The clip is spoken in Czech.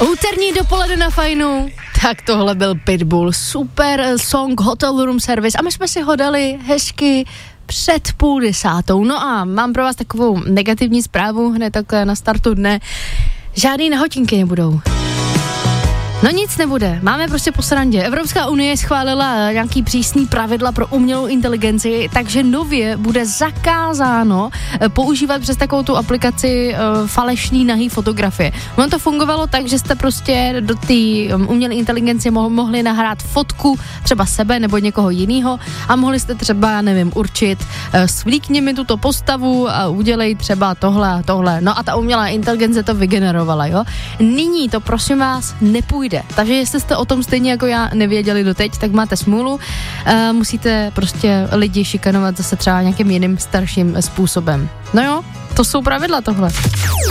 Úterní dopoledne na Fajnu. Tak tohle byl Pitbull, super song Hotel Room Service a my jsme si ho dali hezky před 9:30. No a mám pro vás takovou negativní zprávu hned takhle na startu dne. Žádný nahotinky nebudou. No nic nebude, máme prostě po srandě. Evropská unie schválila nějaký přísný pravidla pro umělou inteligenci, takže nově bude zakázáno používat přes takovou tu aplikaci falešný nahý fotografie. Ono to fungovalo tak, že jste prostě do té umělé inteligence mohli nahrát fotku třeba sebe nebo někoho jiného a mohli jste třeba, nevím, určit svlíkni mi tuto postavu a udělej třeba tohle a tohle. No a ta umělá inteligence to vygenerovala, jo. Nyní to prosím vás nepůjde. Takže jestli jste o tom stejně jako já nevěděli doteď, tak máte smůlu. Musíte prostě lidi šikanovat zase třeba nějakým jiným starším způsobem. No jo, to jsou pravidla tohle.